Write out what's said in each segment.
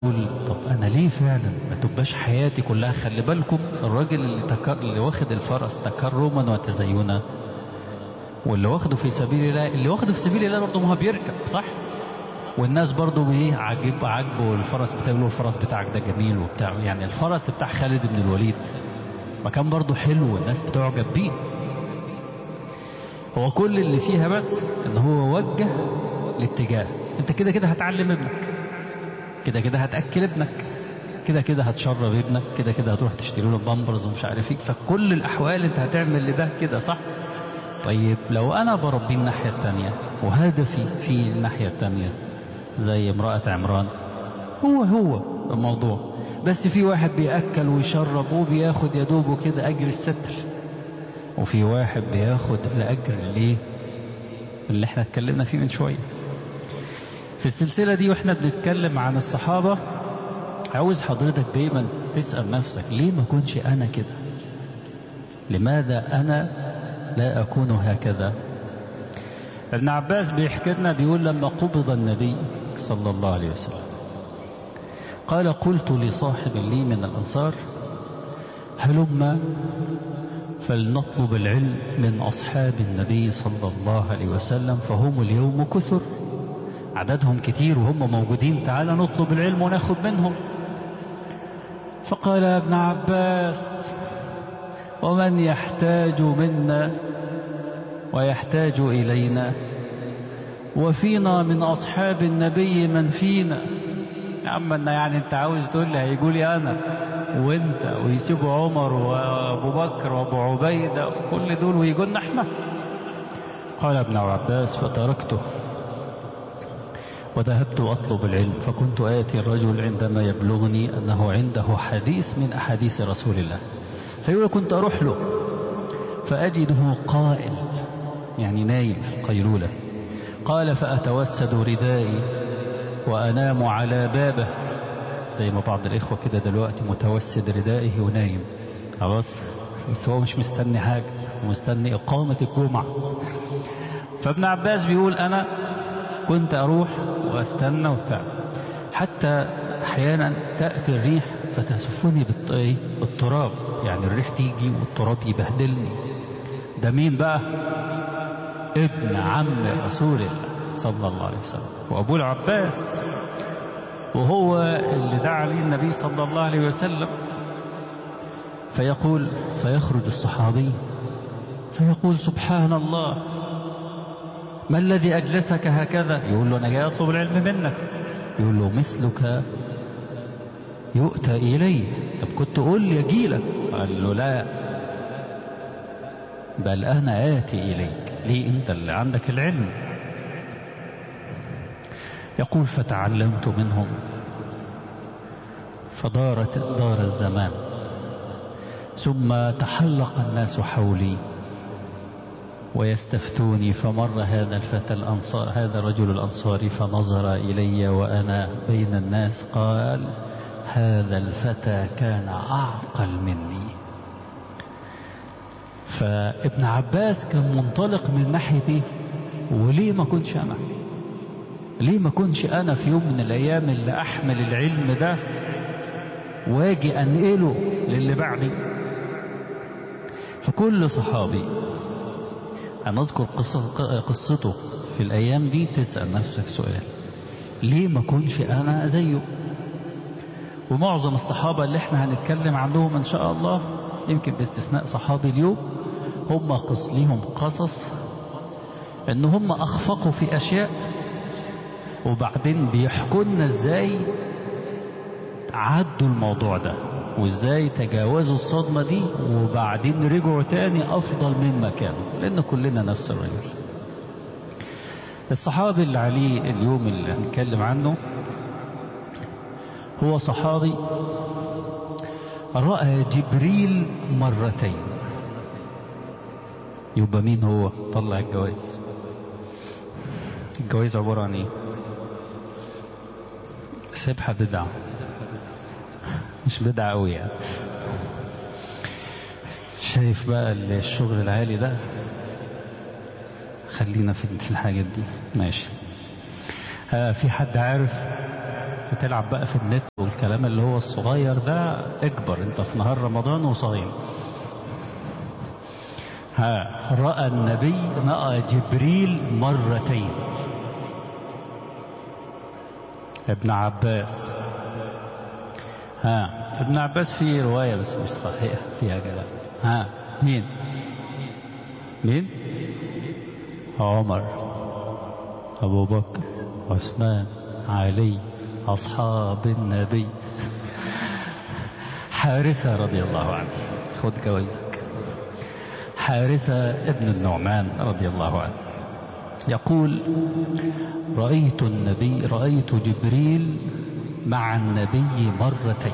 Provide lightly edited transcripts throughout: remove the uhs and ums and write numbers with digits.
يقول طب انا ليه فعلا ما تبقاش حياتي كلها؟ خلي بالكم الراجل اللي واخد الفرس تكرما وتزينا، واللي واخده في سبيل الله، اللي واخده في سبيل الله برضه ما هو بيركب صح، والناس برضه ايه عاجبه الفرس بتاعه، له الفرس بتاعك ده جميل وبتاع، يعني الفرس بتاع خالد بن الوليد ما كان برضه حلو والناس بتعجب بيه. هو كل اللي فيها بس ان هو وجه الاتجاه، انت كده كده هتعلم ابنك، كده كده هتأكل ابنك، كده كده هتشرب ابنك، كده كده هتروح تشتري له بامبرز ومش عارف ايه، فكل الاحوال انت هتعمل لده كده صح. طيب لو انا بربيه الناحية التانية وهدفي في الناحية التانية زي امرأة عمران، هو الموضوع، بس في واحد بيأكل ويشرب وبياخد يدوبه كده اجر الستر، وفي واحد بياخد الاجر اللي احنا اتكلمنا فيه من شوية في السلسلة دي. واحنا بنتكلم عن الصحابة، عاوز حضرتك دايما تسأل نفسك ليه ما كنش انا كده؟ لماذا انا لا اكون هكذا؟ ابن عباس بيحكي لنا بيقول لما قبض النبي صلى الله عليه وسلم قال قلت لصاحب لي من الانصار هلما فلنطلب العلم من اصحاب النبي صلى الله عليه وسلم فهم اليوم كثر، عددهم كتير وهم موجودين، تعال نطلب العلم وناخد منهم. فقال ابن عباس ومن يحتاج منا ويحتاج إلينا وفينا من أصحاب النبي من فينا؟ يا عم يعني انت عاوز تقول لي هيقولي أنا وانت ويسيبوا عمر وابو بكر وابو عبيدة وكل دول ويقولنا احنا؟ قال ابن عباس فتركته وذهبت أطلب العلم، فكنت آتي الرجل عندما يبلغني أنه عنده حديث من أحاديث رسول الله، فيقول كنت أروح له فأجده قائل، يعني نايم في القيلولة. قال فأتوسد ردائي وأنام على بابه، زي ما بعض الإخوة كده دلوقتي متوسد ردائه ونايم خلاص، بس هو مش مستني حاجة، مستني إقامة الجمعة. فابن عباس بيقول أنا كنت أروح وأستنى وبتاع، حتى أحيانا تأتي الريح فتسفني بالتراب، يعني الريح تيجي والتراب يبهدلني. ده مين بقى؟ ابن عم رسول الله صلى الله عليه وسلم وأبو العباس، وهو اللي دعا لي النبي صلى الله عليه وسلم. فيقول فيخرج الصحابي فيقول سبحان الله ما الذي أجلسك هكذا؟ يقول له أنا جاي أطلب العلم منك. يقول له مثلك يؤتى إليه، طب كنت قول لي أجيلك. قال له لا بل أنا آتي إليك، ليه أنت اللي عندك العلم. يقول فتعلمت منهم دار الزمان ثم تحلق الناس حولي ويستفتوني، فمر هذا الفتى الأنصار، هذا الرجل الأنصاري فنظر إلي وأنا بين الناس، قال هذا الفتى كان أعقل مني. فابن عباس كان منطلق من ناحيتي، وليه ما كنش أنا؟ ليه ما كنش أنا في يوم من الأيام اللي أحمل العلم ده واجي أنقله للي بعدي؟ فكل صحابي أنا أذكر قصته في الأيام دي تسأل نفسك سؤال، ليه ما كنش أنا زيه؟ ومعظم الصحابة اللي احنا هنتكلم عنهم إن شاء الله، يمكن باستثناء صحابي اليوم، هم ليهم قصص إن هم أخفقوا في أشياء وبعدين بيحكوا لنا إزاي عدوا الموضوع ده وإزاي تجاوزوا الصدمة دي وبعدين رجعوا تاني أفضل مما كانوا، لأن كلنا نفس الرجل. الصحابي اللي عليه اليوم اللي هنتكلم عنه هو صحابي رأى جبريل مرتين. يبقى مين هو؟ طلع الجواز. الجواز عبارة عن ايه؟ سبحة بدعة، مش بدعة قوي يعني. شايف بقى الشغل العالي ده، خلينا في الحاجات دي ماشي. في حد عارف بتلعب بقى في النت الكلام اللي هو الصغير ده اكبر، انت في نهار رمضان وصايم. رأى النبي، رأى جبريل مرتين. ابن عباس. ابن عباس فيه رواية بس مش صحيحة فيها كلام. مين عمر، أبو بكر، عثمان، علي، أصحاب النبي. حارثة رضي الله عنه، خد جوائزك. حارثة ابن النعمان رضي الله عنه يقول: رأيت جبريل مع النبي مرتين.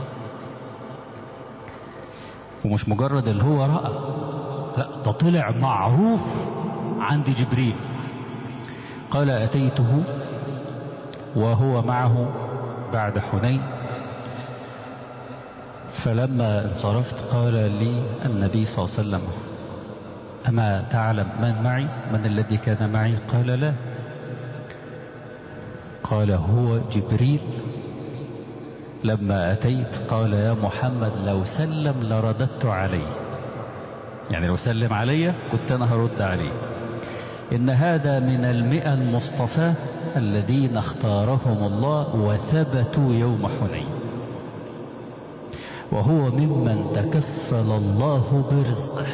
ومش مجرد اللي هو رأى، لا ده طلع معروف عند جبريل. قال: أتيته وهو معه بعد حنين، فلما انصرفت قال لي النبي صلى الله عليه وسلم: أما تعلم من معي؟ من الذي كان معي؟ قال: لا. قال: هو جبريل. لما أتيت قال: يا محمد لو سلم لرددت عليه، يعني لو سلم علي كنت أنا هرد عليه. إن هذا من 100 المصطفى الذين اختارهم الله وثبتوا يوم حنين، وهو ممن تكفل الله برزقه.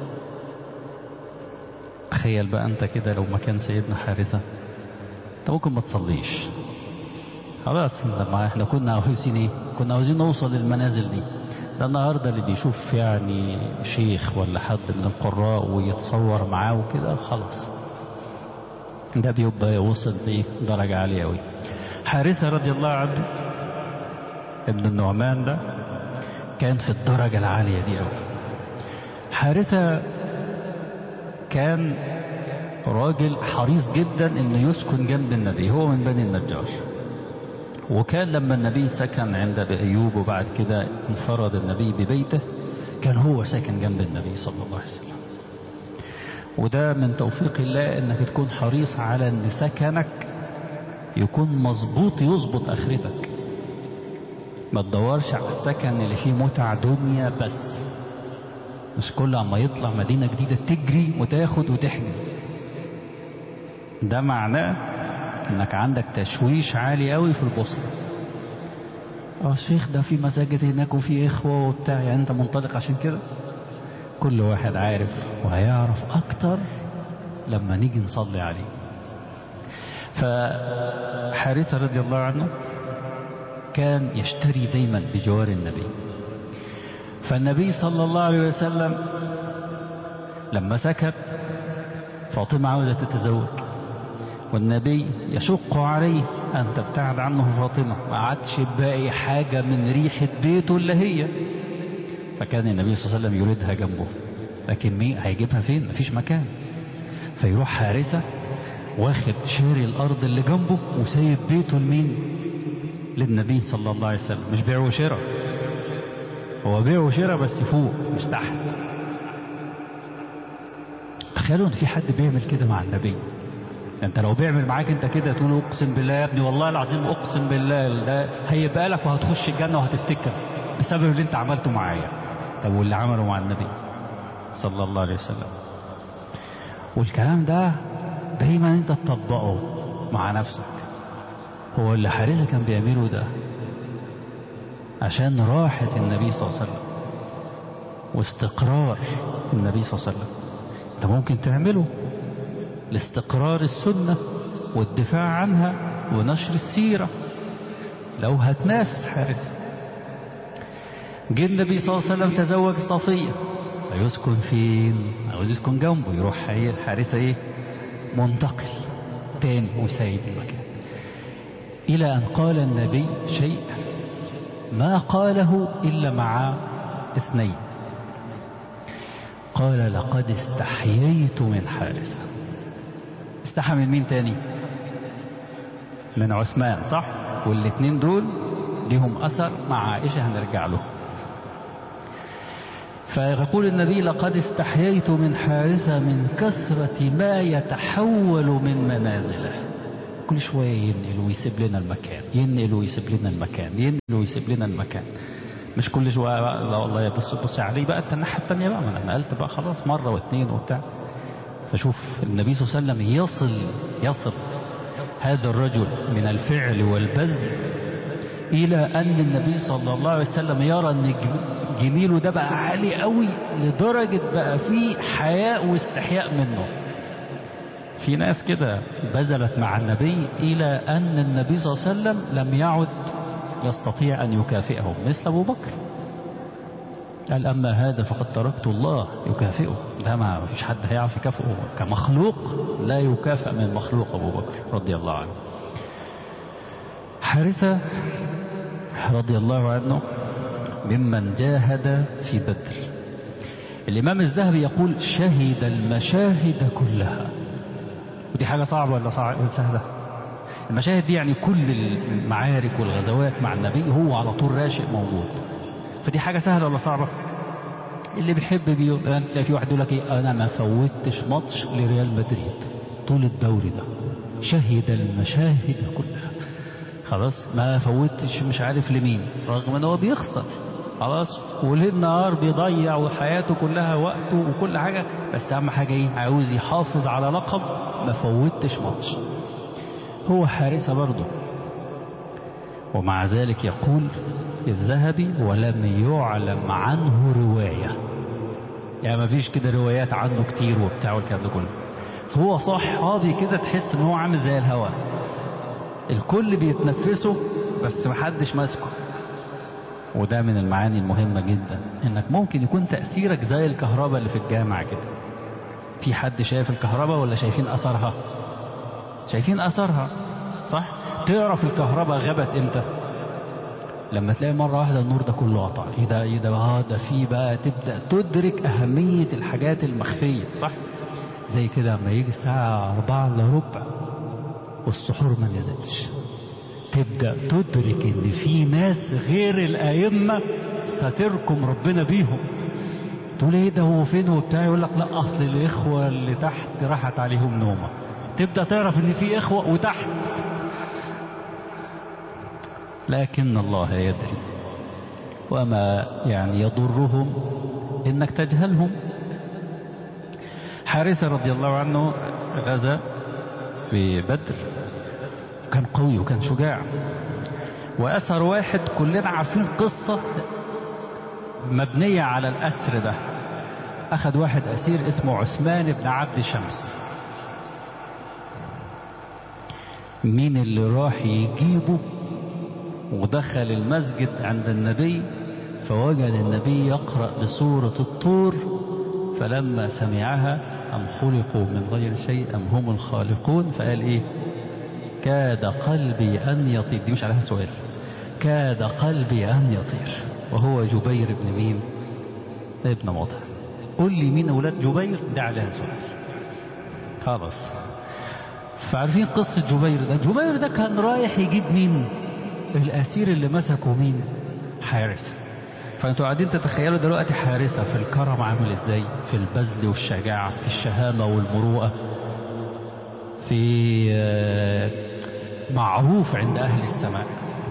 تخيل بقى أنت كده لو مكان سيدنا حارثة، أنت ممكن ما تصليش خلاص. احنا كنا عاوزين ايه؟ كنا عاوزين نوصل للمنازل دي. ده النهارده اللي بيشوف يعني شيخ ولا حد من القراء ويتصور معاه وكده خلاص، ده بيبقى وصل بيه درجة عالية أوي. حارثة رضي الله عنه ابن النعمان ده كان في الدرجة العالية دي أوي. حارثة كان راجل حريص جدا انه يسكن جنب النبي، هو من بني النجار. وكان لما النبي سكن عند أيوب وبعد كده انفرد النبي ببيته، كان هو ساكن جنب النبي صلى الله عليه وسلم. وده من توفيق الله انك تكون حريص على ان سكنك يكون مظبوط، يظبط اخرتك. ما تدورش على السكن اللي فيه متع دنيا بس، مش كل عما يطلع مدينة جديدة تجري وتاخد وتحجز. ده معناه انك عندك تشويش عالي قوي في البوصلة. الشيخ ده في مساجد هناك وفي اخوة وبتاع، يعني انت منطلق عشان كده. كل واحد عارف وهيعرف اكتر لما نيجي نصلي عليه. فحارثة رضي الله عنه كان يشتري دايما بجوار النبي. فالنبي صلى الله عليه وسلم لما سكت، فاطمة عاوزة تتزوج، والنبي يشق عليه أن تبتعد عنه فاطمة، ما عادش باقي حاجة من ريحة بيته اللي هي. فكان النبي صلى الله عليه وسلم يريدها جنبه، لكن مين هيجيبها فين؟ مفيش مكان. فيروح حارثة واخد شاري الأرض اللي جنبه وسايب بيته لمين؟ للنبي صلى الله عليه وسلم. مش بيع وشراء، هو بيع وشراء بس فوق مش تحت. تخيلوا ان في حد بيعمل كده مع النبي. انت لو بيعمل معاك انت كده تقول اقسم بالله يا ابني، والله العظيم اقسم بالله ده هيبقى لك وهتخش الجنة وهتفتكر بسبب اللي انت عملته معايا. طب واللي عمله مع النبي صلى الله عليه وسلم؟ والكلام ده دايما انت تطبقه مع نفسك. هو اللي حارثة كان بيعمله ده عشان راحة النبي صلى الله عليه وسلم واستقرار النبي صلى الله عليه وسلم. انت ممكن تعمله لاستقرار السنة والدفاع عنها ونشر السيرة لو هتنافس حارثة. جه النبي صلى الله عليه وسلم تزوج صفية، هيسكن فين؟ عاوز يسكن جنبه. يروح حارثة ايه؟ منتقل تاني وسايب المكان، إلى أن قال النبي شيء ما قاله إلا مع اثنين. قال: لقد استحييت من حارثة. استحى من مين تاني؟ من عثمان، صح؟ والاثنين دول لهم أثر مع عائشة هنرجع له. فيقول النبي: لقد استحييت من حارثة من كثرة ما يتحول من منازله. كل شوية ينقل ويسيب لنا المكان، ينقل ويسيب لنا المكان، ينقل ويسيب لنا المكان. مش كل شوية بقى لا والله بص عليه بقى انت الناحية التانية بقى، ما انا نقلت بقى خلاص مرة واثنين وبتاع. فشوف النبي صلى الله عليه وسلم يصل هذا الرجل من الفعل والبذل إلى أن النبي صلى الله عليه وسلم يرى أن جميله ده بقى عالي قوي لدرجة بقى فيه حياء واستحياء منه. في ناس كده بذلت مع النبي إلى أن النبي صلى الله عليه وسلم لم يعد يستطيع أن يكافئهم، مثل أبو بكر قال أما هذا فقد تركت الله يكافئه. ده ما فيش حد هيعرف يكافئه كمخلوق، لا يكافئ من مخلوق أبو بكر رضي الله عنه. حارثة رضي الله عنه ممن جاهد في بدر. الإمام الذهبي يقول شهد المشاهد كلها، ودي حاجة صعبة ولا سهلة؟ المشاهد دي يعني كل المعارك والغزوات مع النبي هو على طول راشق موجود، فدي حاجة سهلة ولا صعبة؟ اللي بيحب تلاقي في واحد يقول لك ايه، انا ما فوتش ماتش لريال مدريد طول الدوري ده، شهد المشاهد كلها، خلاص ما فوتش مش عارف لمين، رغم ان هو بيخسر خلاص وليل نهار بيضيع وحياته كلها وقته وكل حاجة، بس اهم حاجة ايه، عاوز يحافظ على لقب ما فوتش ماتش. هو حارسة برضه، ومع ذلك يقول الذهبي ولم يعلم عنه رواية، يعني ما فيش كده روايات عنه كتير وبتاع والكلام ده كله. فهو صحابي كده تحس ان هو عامل زي الهواء، الكل بيتنفسه بس محدش ماسكه. وده من المعاني المهمة جدا، انك ممكن يكون تأثيرك زي الكهرباء اللي في الجامعة كده. في حد شايف الكهرباء ولا شايفين اثرها؟ شايفين اثرها صح؟ تعرف الكهرباء غابت امتى؟ لما تلاقي مرة واحدة النور ده كله قطع. ايه ده ده في بقى تبدأ تدرك أهمية الحاجات المخفية صح؟ زي كده لما يجي الساعة 4:15 والسحور ما نزلش، تبدأ تدرك ان في ناس غير الأئمة ستركم ربنا بيهم. تقول ايه ده هو فين وبتاع، يقول لك لا اصل الإخوة اللي تحت راحت عليهم نومة. تبدأ تعرف ان في إخوة وتحت، لكن الله يدري، وما يعني يضرهم انك تجهلهم. حارثة رضي الله عنه غزا في بدر، كان قوي وكان شجاع، وأسر واحد كلنا عارفين قصة مبنية على الأسر ده. أخذ واحد أسير اسمه عثمان بن عبد شمس. مين اللي راح يجيبه؟ ودخل المسجد عند النبي فوجد النبي يقرأ بسورة الطور، فلما سمعها أم خلقوا من غير شيء أم هم الخالقون، فقال إيه؟ كاد قلبي أن يطير. دي مش عليها سؤال، كاد قلبي أن يطير. وهو جبير بن مين؟ ابن مطعم. قل لي مين أولاد جبير؟ ده عليها سؤال خلاص. فعارفين قصة جبير ده؟ جبير ده كان رايح يجيب مين؟ الأسير اللي مسكه مين؟ حارثة. فأنتوا قاعدين تتخيلوا دلوقتي حارثة في الكرم عامل ازاي، في البذل والشجاعة، في الشهامة والمروءة، في معروف عند أهل السماء.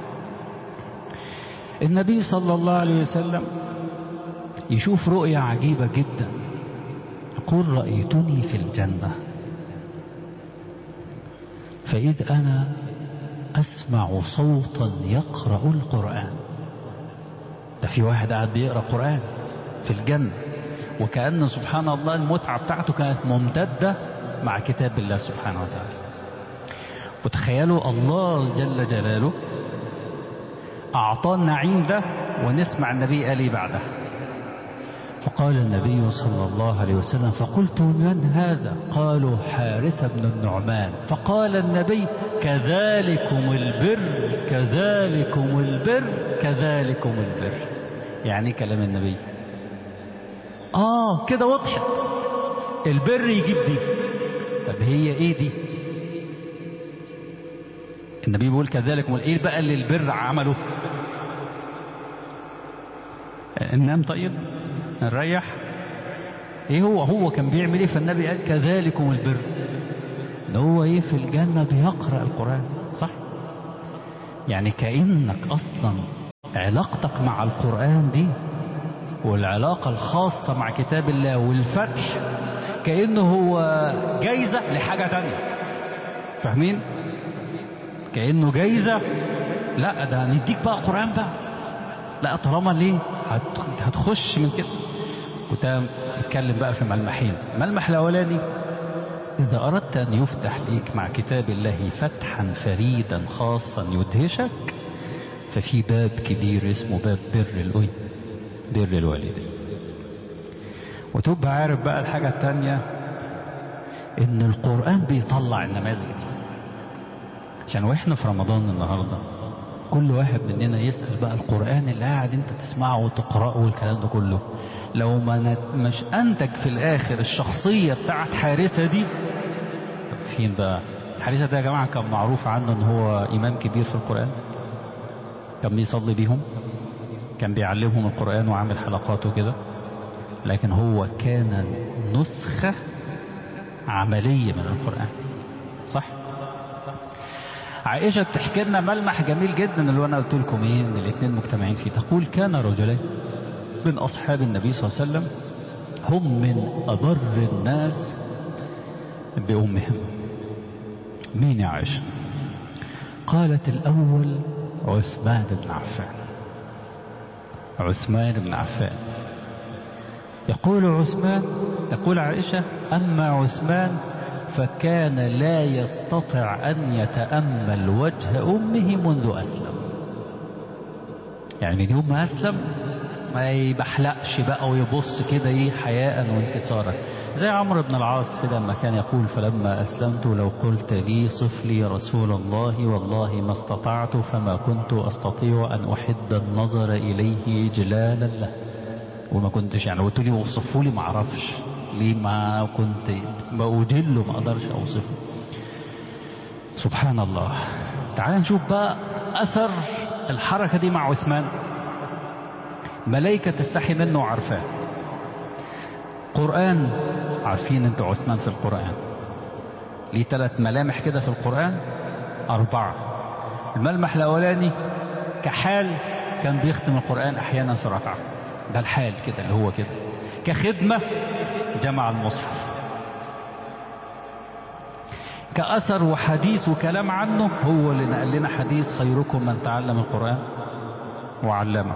النبي صلى الله عليه وسلم يشوف رؤية عجيبة جدا، يقول رأيتني في الجنة فإذ أنا أسمع صوتا يقرأ القرآن. ده في واحد قاعد بيقرأ قرآن في الجنة، وكأن سبحان الله المتعة بتاعته كانت ممتدة مع كتاب الله سبحانه وتعالى. وتخيلوا الله جل جلاله أعطاه النعيم ده، ونسمع النبي قال ايه بعده. فقال النبي صلى الله عليه وسلم فقلت من هذا؟ قالوا حارثة بن النعمان. فقال النبي كذلكم البر كذلكم البر كذلكم البر. يعني كلام النبي كده وضحت، البر يجيب دي. طب هي ايه دي؟ النبي بيقول كذلكم، ايه بقى اللي البر عمله؟ ننام طيب، نريح، ايه هو كان بيعمل ايه؟ فالنبي قال كذلكم البر. ان هو ايه في الجنة بيقرأ القرآن، صح؟ يعني كأنك اصلا علاقتك مع القرآن دي والعلاقة الخاصة مع كتاب الله والفتح كأنه هو جايزة لحاجة تانية، فاهمين؟ كأنه جايزة، لا ده نديك بقى قرآن بقى، لا طالما ليه هتخش من كده. كنت بتكلم بقى في ملمحين. الملمح الأولاني إذا أردت أن يفتح ليك مع كتاب الله فتحا فريدا خاصا يدهشك، ففي باب كبير اسمه باب بر الوالدين. وتبقى عارف بقى الحاجة التانية إن القرآن بيطلع النماذج دي. عشان واحنا في رمضان النهاردة كل واحد مننا يسأل بقى القرآن اللي قاعد انت تسمعه وتقرأه والكلام ده كله، لو ما مش انتج في الاخر الشخصية بتاعت حارثة دي، فين بقى؟ حارثة ده يا جماعة كان معروف عنه ان هو امام كبير في القرآن، كان بيصلي بيهم، كان بيعلمهم القرآن وعامل حلقات وكده، لكن هو كان نسخة عملية من القرآن، صح؟ عائشة بتحكي لنا ملمح جميل جدا اللي انا قلت لكم ايه ان الاثنين مجتمعين فيه. تقول كان رجلين من اصحاب النبي صلى الله عليه وسلم هم من ابر الناس بامهم. مين يا عائشة؟ قالت الاول عثمان بن عفان. عثمان بن عفان. تقول عائشة اما عثمان فكان لا يستطيع أن يتأمل وجه أمه منذ أسلم. يعني من يوم ما أسلم ما يبحلقش بقى ويبص كده ايه حياء وانكسارا، زي عمرو بن العاص كده لما كان يقول فلما أسلمت لو قلت لي صف لي رسول الله والله ما استطعت، فما كنت أستطيع أن أحد النظر إليه جلالا له. وما كنتش يعني قلت لي وصفوا لي ما اعرفش ليه، ما كنت بأجله ما اقدرش اوصفه. سبحان الله. تعال نشوف بقى اثر الحركة دي مع عثمان. ملائكة تستحي منه وعارفاه. قرآن، عارفين انتوا عثمان في القرآن ليه 3 ملامح كده في القرآن 4. الملمح الاولاني كحال كان بيختم القرآن احيانا في ركعة، ده الحال كده اللي هو كده. كخدمة جمع المصحف. كأثر وحديث وكلام عنه هو اللي نقل لنا حديث خيركم من تعلم القرآن وعلمه.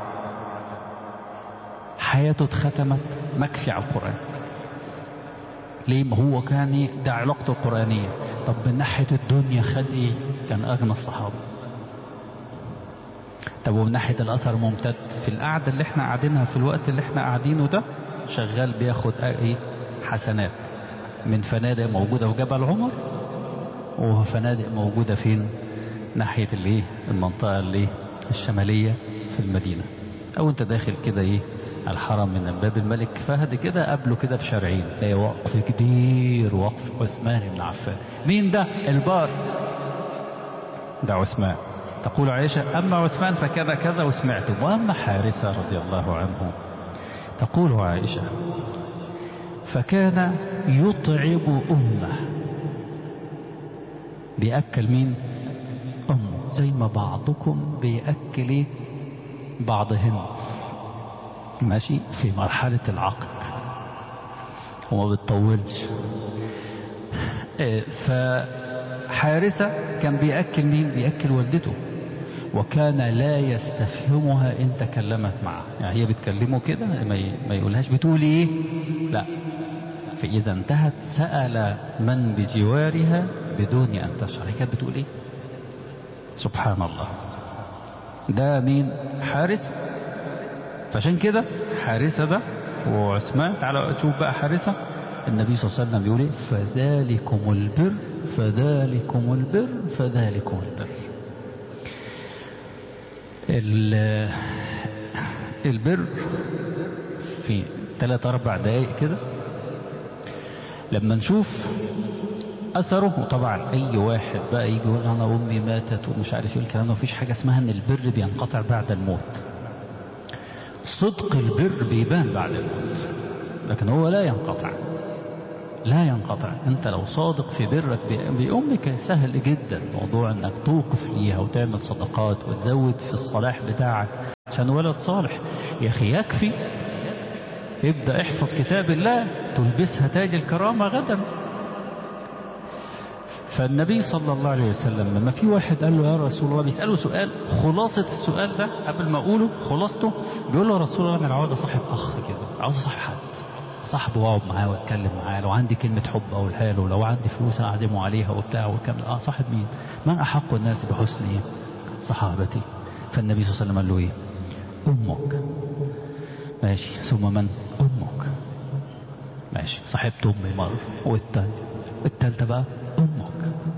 حياته اتختمت مكفي على القرآن. ليه؟ ما هو كان ده علاقته القرآنية. طب من ناحية الدنيا خد ايه؟ كان أغنى الصحابة. طب ومن ناحية الأثر ممتد في القعدة اللي احنا قاعدينها في الوقت اللي احنا قاعدينه ده، شغال بياخد ايه؟ حسنات من فنادق موجودة في جبل عمر، وفنادق موجودة فين؟ ناحية الايه؟ المنطقة اللي الشمالية في المدينة. او انت داخل كده ايه الحرم من باب الملك فهد كده قبله كده بشارعين تلاقي وقف كبير، وقف عثمان بن عفان. مين ده؟ البار ده عثمان. تقول عائشة اما عثمان فكان كذا وسمعتم، واما حارثة رضي الله عنه تقول عائشة فكان يطعم أمه. بيأكل مين؟ أمه، زي ما بعضكم بيأكل بعضهن، ماشي في مرحلة العقد وما بتطولش. فحارثة كان بيأكل مين؟ بيأكل والدته، وكان لا يستفهمها إن تكلمت معه. يعني هي بتكلمه كده ما يقولهاش بتقولي ايه، لا. فإذا انتهت سأل من بجوارها بدون أن تشعر هي كانت بتقول ايه. سبحان الله. ده مين؟ حارثة. فعشان كده حارثة ده وعثمان. تعالوا تشوف بقى حارثة. النبي صلى الله عليه وسلم بيقول ايه؟ فذلكم البر فذلكم البر فذلكم البر. البر في 3-4 دقائق كده لما نشوف أثره. وطبعا أي واحد بقى يجي يقول أنا أمي ماتت ومش عارف ايه الكلام ده، مفيش حاجة اسمها أن البر بينقطع بعد الموت. صدق البر بيبان بعد الموت، لكن هو لا ينقطع. لا ينقطع. انت لو صادق في برك بأمك سهل جدا موضوع انك توقف ليها وتعمل صدقات وتزود في الصلاح بتاعك عشان ولد صالح. يا اخي يكفي ابدأ احفظ كتاب الله تلبسها تاج الكرامة غدا. فالنبي صلى الله عليه وسلم لما في واحد قال له يا رسول الله، بيسأله سؤال خلاصة السؤال ده قبل ما اقوله خلاصته، بيقول له يا رسول الله انا عاوز اصاحب اخ كده، عاوز اصاحب حد صاحبه واقعد معاه واتكلم معاه، لو عندي كلمة حب اقولها له، لو عندي فلوس اعزمه عليها وبتاع والكلام. صاحب مين؟ من احق الناس بحسن ايه؟ صحابتي. فالنبي صلى الله عليه وسلم قال له ايه؟ امك. ماشي. ثم من؟ امك. ماشي. صاحبت امي مرة، والتالتة بقى امك،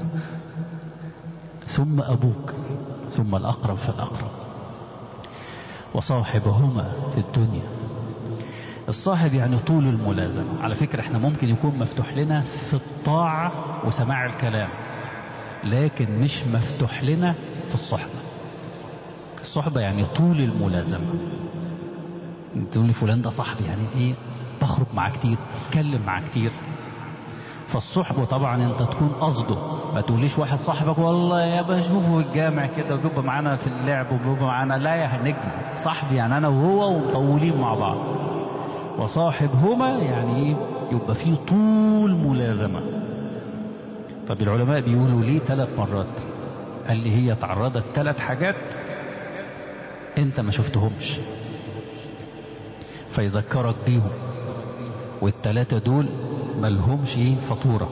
ثم ابوك، ثم الاقرب فالاقرب. وصاحبهما في الدنيا. الصاحب يعني طول الملازمة. على فكرة احنا ممكن يكون مفتوح لنا في الطاعة وسماع الكلام، لكن مش مفتوح لنا في الصحبة. الصحبة يعني طول الملازمة. تقول لي فلان ده صاحبي، يعني ايه؟ بخرج معاه كتير، اتكلم معاه كتير. فالصحبة طبعا انت تكون قصده، ما تقوليش واحد صاحبك والله يا بشوفه في الجامع كده وبيبقى معانا في اللعب وبيبقى معانا، لا يا نجم. صاحبي يعني انا وهو ومطولين مع بعض. وصاحبهما يعني ايه؟ يبقى فيه طول ملازمة. طب العلماء بيقولوا ليه 3 مرات؟ قال لي هي تعرضت 3 حاجات انت ما شفتهمش فيذكرك بيهم، وال3 دول ملهمش ايه؟ فطورة.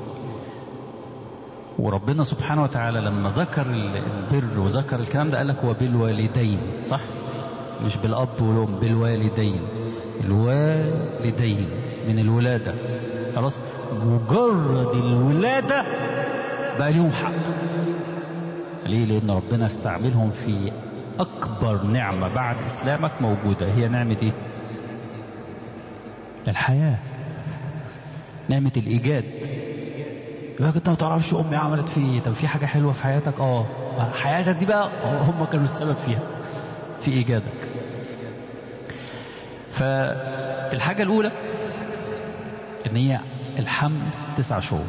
وربنا سبحانه وتعالى لما ذكر البر وذكر الكلام ده قال لك وبالوالدين، صح؟ مش بالاب والام، بالوالدين. الوالدين من الولادة، خلاص. مجرد الولادة بقى ليهم حق. ليه؟ لان ربنا استعملهم في اكبر نعمة بعد اسلامك موجودة. هي نعمة ايه؟ الحياة، نعمة الايجاد. يقول لك انت ما تعرفش امي عملت فيه ايه. طب في حاجة حلوة في حياتك؟ حياتك دي بقى هم كانوا السبب فيها، في ايجادك. فالحاجة الاولى ان هي الحمل 9 شهور.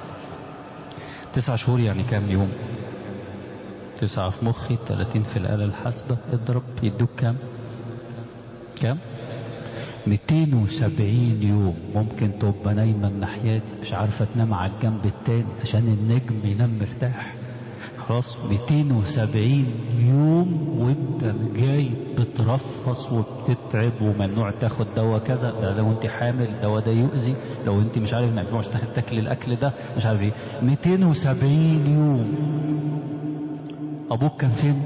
9 شهور يعني كام يوم؟ 9 في مخي، 30 في الآلة الحاسبة، اضرب يدوك كام؟ 270 يوم. ممكن تبقى نايمة الناحية دي مش عارفة تنام على الجنب التاني عشان النجم ينام مرتاح. خلاص 270 يوم وانت جاي بترفص وبتتعب وممنوع تاخد دواء كذا، ده لو انت حامل الدواء ده يؤذي، لو انت مش عارف ما ينفعش تاكل الاكل ده مش عارف ايه. 270 يوم. ابوك كان فين؟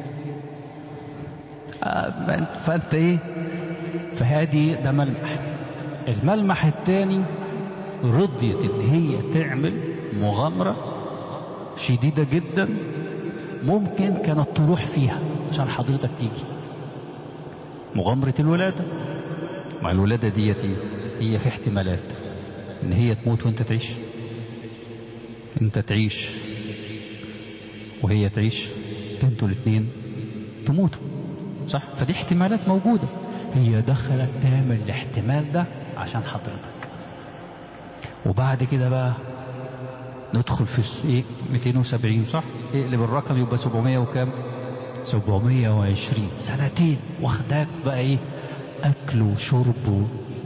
فانت ايه؟ فهذه ده ملمح. الملمح الثاني رضيت ان هي تعمل مغامرة شديدة جدا ممكن كانت تروح فيها عشان حضرتك تيجي. مغامرة الولادة. مع الولادة ديتي هي في احتمالات ان هي تموت وانت تعيش، انت تعيش وهي تعيش، انتوا الاثنين تموتوا، صح؟ فدي احتمالات موجودة. هي دخلت تعمل الاحتمال ده عشان حضرتك. وبعد كده بقى ندخل في ايه؟ 270، صح؟ اقلب الرقم يبقى 700 وكام؟ 720 سنتين. واخداك بقى ايه؟ اكل وشرب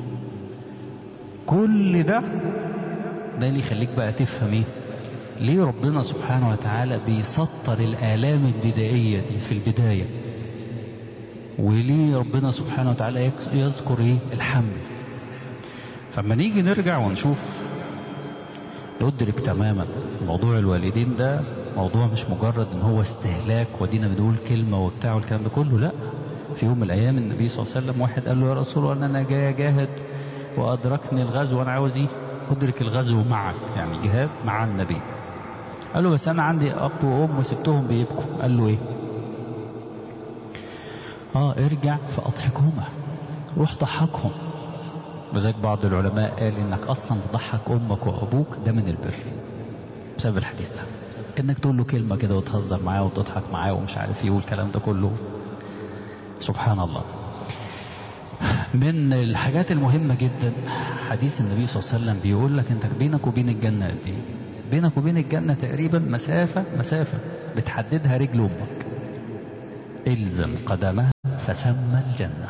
كل ده اللي يخليك بقى تفهم ايه؟ ليه ربنا سبحانه وتعالى بيسطر الآلام البدائية دي في البداية، وليه ربنا سبحانه وتعالى يذكر ايه؟ الحمل. فما نيجي نرجع ونشوف ندرك تماما موضوع الوالدين ده موضوع مش مجرد ان هو استهلاك ودينا بنقول كلمة وبتاع والكلام ده كله، لا. في يوم من الايام النبي صلى الله عليه وسلم واحد قال له يا رسول الله انا جاي اجاهد وادركني الغزو وانا عاوز ايه؟ ادرك الغزو معك، يعني جهاد مع النبي. قال له بس انا عندي اب وام وسبتهم بيبكوا. قال له ايه؟ ارجع فاضحكهما، روح ضحكهم. وذلك بعض العلماء قال انك اصلا تضحك امك وابوك ده من البر بسبب الحديث ده، انك تقول له كلمة كده وتهزر معاه وتضحك معاه ومش عارف ايه والكلام ده كله. سبحان الله. من الحاجات المهمة جدا حديث النبي صلى الله عليه وسلم بيقول لك انت بينك وبين الجنة قد ايه؟ بينك وبين الجنة تقريبا مسافة بتحددها رجل امك. الزم قدمها فثم الجنة.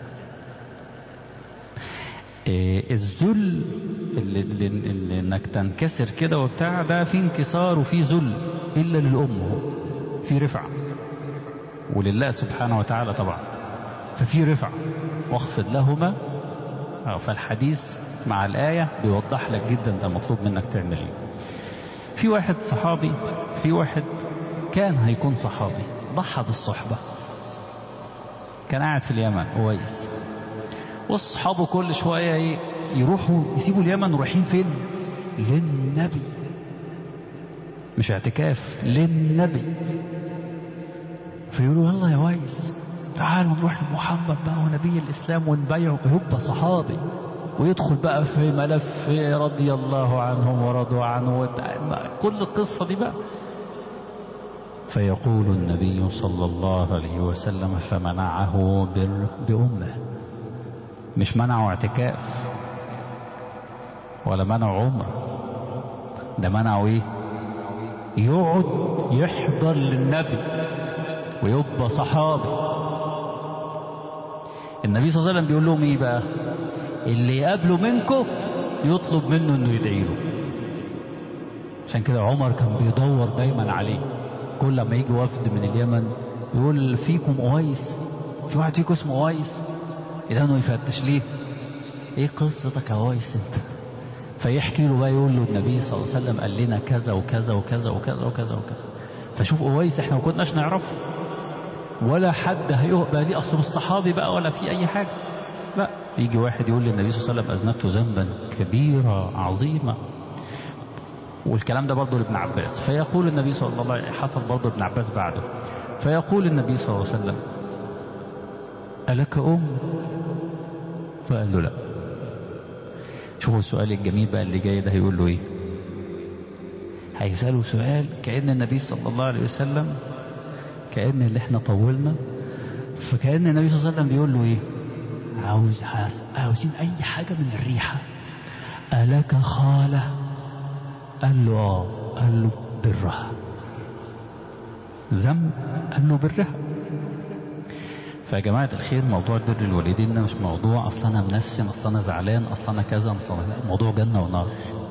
الذل اللي انك تنكسر كده وبتاع ده في انكسار وفي ذل الا للام، في رفعة ولله سبحانه وتعالى طبعا، ففي رفعة واخفض لهما. فالحديث مع الآية بيوضح لك جدا ده مطلوب منك تعمل ايه. في واحد صحابي، في واحد كان هيكون صحابي ضحى بالصحبة، كان قاعد في اليمن كويس، واصحابه كل شوية يروحوا يسيبوا اليمن ورايحين فين؟ للنبي، مش اعتكاف، للنبي. فيقولوا يلا يا ويس تعالوا نروح لمحمد بقى ونبي الإسلام ونبيعه، يبقى صحابي ويدخل بقى في ملف رضي الله عنهم ورضوا عنه كل القصة دي بقى. فيقول النبي صلى الله عليه وسلم فمنعه بأمه، مش منعه اعتكاف ولا منعه عمر، ده منعه ايه؟ يقعد يحضر للنبي ويبقى صحابي. النبي صلى الله عليه وسلم بيقول لهم ايه بقى؟ اللي يقابله منكم يطلب منه انه يدعي له. عشان كده عمر كان بيدور دايما عليه، كل لما يجي وفد من اليمن يقول فيكم اويس، في واحد فيكم اسمه اويس، يدانه يفتش ليه؟ ايه قصتك يا اويس انت؟ فيحكي له بقى، يقول له النبي صلى الله عليه وسلم قال لنا كذا وكذا وكذا وكذا وكذا وكذا. فشوف اويس احنا ما كناش نعرفه ولا حد هيقبل ليه، اصله الصحابي بقى ولا في اي حاجه. لا، يجي واحد يقول للنبي صلى الله عليه وسلم اذنبت ذنبا كبيرا عظيما، والكلام ده برضه لابن عباس. فيقول النبي صلى الله عليه وسلم، حصل برضه ابن عباس بعده، فيقول النبي صلى الله عليه وسلم ألك أم؟ فقال له لا. شوفوا السؤال الجميل بقى اللي جاي ده، هيقول له ايه؟ هيسأله سؤال كأن النبي صلى الله عليه وسلم، كأن اللي احنا طولنا، فكأن النبي صلى الله عليه وسلم بيقول له ايه؟ عاوزين اي حاجة من الريحة. ألك خالة؟ قال له اه. قال له برها. ذنب؟ قال له برها. فيا جماعة الخير، موضوع بر الوالدين ده مش موضوع اصل انا منسم، اصل انا زعلان، اصل انا كذا، موضوع جنة ونار.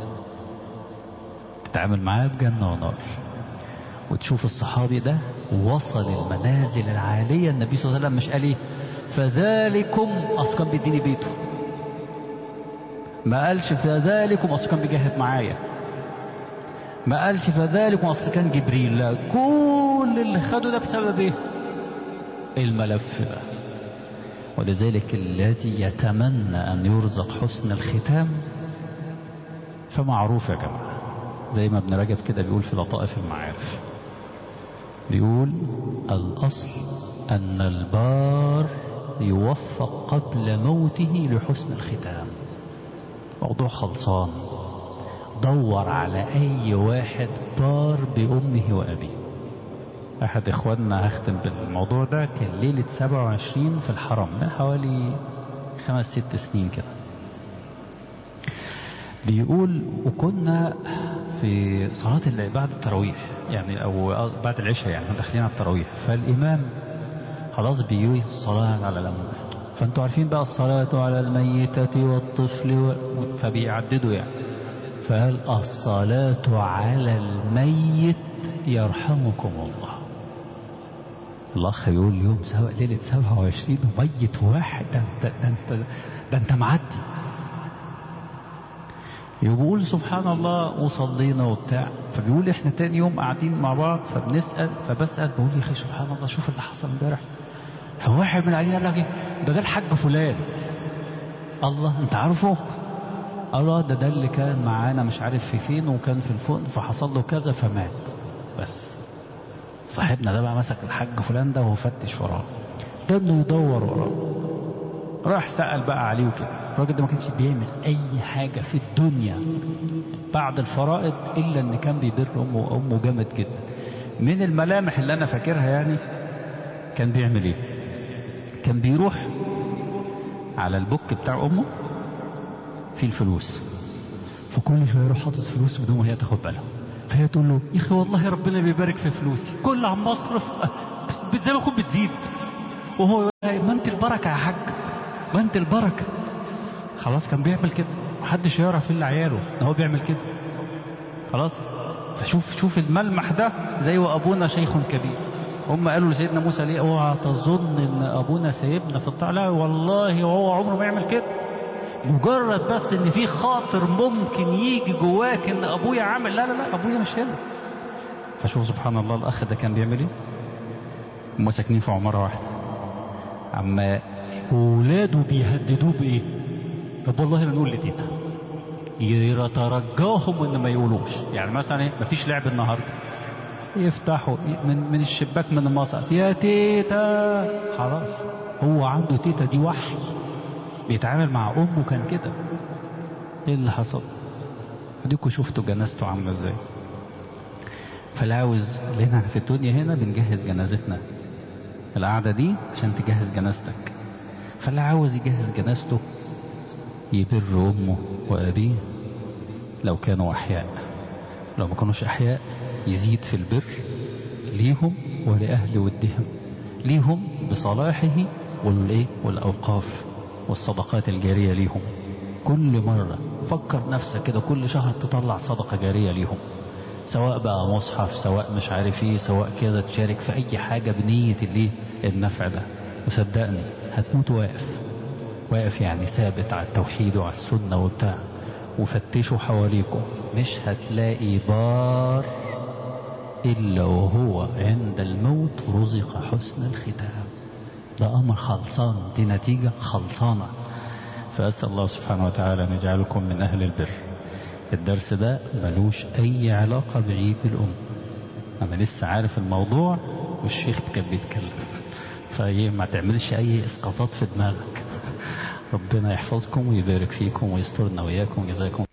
تتعامل معاه بجنة ونار. وتشوف الصحابي ده وصل المنازل العالية. النبي صلى الله عليه وسلم مش قال ايه فذلكم اصل كان بيديني بيته، ما قالش فذلكم اصل كان بيجاهد معايا، ما قالش فذلكم اصل كان جبريل، لا، كل اللي خده ده بسبب ايه؟ الملف ده. ولذلك الذي يتمنى ان يرزق حسن الختام فمعروف يا جماعة، زي ما ابن رجب كده بيقول في لطائف المعارف، بيقول الأصل أن البار يوفق قبل موته لحسن الختام. موضوع خلصان. دور على أي واحد بار بأمه وأبيه. أحد إخواننا أختم بالموضوع ده، كان ليلة 27 في الحرم من حوالي 5-6 سنين كده، بيقول وكنا في صلاة بعد التراويح يعني، أو بعد العشاء يعني، داخلين على التراويح، فالإمام خلاص بيقول الصلاة على الأموات، فأنتوا عارفين بقى الصلاة على الميتة والطفل فبيعددوا يعني، فقال الصلاة على الميت يرحمكم الله. الأخ يقول اليوم ليلة 27 وميت واحد، ده انت معدي. يقول سبحان الله وصلينا وبتاع، فبيقول احنا تاني يوم قاعدين مع بعض فبنسأل، فبسأل بقول يا اخي سبحان الله شوف اللي حصل امبارح. فواحد من علينا قال لك ده الحاج فلان. الله انت عارفه؟ الله ده اللي كان معانا مش عارف في فين، وكان في الفندق فحصل له كذا فمات. بس صاحبنا ده بقى مسك الحاج فلان ده وفتش وراه، ده انه يدور وراه، راح سأل بقى عليه وكده. الراجل ده ما كانش بيعمل اي حاجة في الدنيا بعد الفرائض الا ان كان بيبر امه جامد جدا. من الملامح اللي انا فاكرها يعني، كان بيعمل ايه؟ كان بيروح على البوك بتاع امه في الفلوس، فكل شويه يروح حاطط فلوس بدون ما هي تاخد بالها، فهي تقول له يا اخي والله ربنا بيبارك في فلوسي، كل عم اصرف زي ما اكون بتزيد، وهو يقول لها ما انت البركه يا حاج، ما انت البركه. خلاص كان بيعمل كده، محدش يعرف الا عياله ان هو بيعمل كده. خلاص. فشوف الملمح ده، زي وابونا شيخ كبير. هم قالوا لسيدنا موسى ليه اوعى تظن ان ابونا سايبنا في الطاعه، لا والله وهو عمره ما يعمل كده، مجرد بس ان في خاطر ممكن يجي جواك ان ابويا عامل، لا لا لا ابويا مش هنا. فشوف سبحان الله الاخ ده كان بيعمل ايه. هم ساكنين في عماره واحده، عما ولاده بيهددوه بايه؟ طب والله لا نقول لتيتا، يترجاهم ان ما يقولوش. يعني مثلا ايه، مفيش لعب النهارده، يفتحوا من الشباك من المصعد يا تيتا. خلاص هو عنده تيتا دي وحي، بيتعامل مع امه كان كده. ايه اللي حصل؟ اديكوا شفتوا جنازته عامله ازاي. فلا عاوز لنا في الدنيا هنا بنجهز جنازتنا، القعده دي عشان تجهز جنازتك. فاللي عاوز يجهز جنازته يبر امه وابيه لو كانوا احياء، لو ما كانوش احياء يزيد في البر ليهم ولاهل ودهم، ليهم بصلاحه والايه والاوقاف والصدقات الجاريه ليهم. كل مره فكر نفسك كده كل شهر تطلع صدقه جاريه ليهم، سواء بقى مصحف، سواء مش عارف ايه، سواء كده تشارك في اي حاجه بنيه الايه النفع ده. وصدقني هتموت واقف يعني ثابت على التوحيد وعلى السنه وبتاع. وفتشوا حواليكم مش هتلاقي بار إلا وهو عند الموت رزق حسن الختام. ده أمر خلصان، دي نتيجة خلصانة. فأسأل الله سبحانه وتعالى أن يجعلكم من أهل البر. الدرس ده ملوش أي علاقة بعيد الأم، أنا لسه عارف الموضوع والشيخ كان بيتكلم، فإيه ما تعملش أي إسقاطات في دماغك. ربنا يحفظكم ويبارك فيكم ويسترنا وإياكم، جزاكم